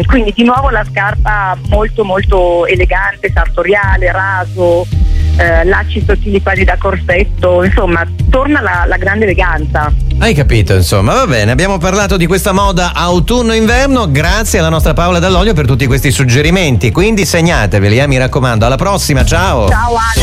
quindi di nuovo la scarpa molto molto elegante, sartoriale, raso, lacci sottili quasi da corsetto, insomma torna la grande eleganza. Hai capito, insomma, va bene, abbiamo parlato di questa moda autunno-inverno, grazie alla nostra Paola Dall'Olio per tutti questi suggerimenti, quindi segnateveli, mi raccomando, alla prossima, ciao! Ciao Ale!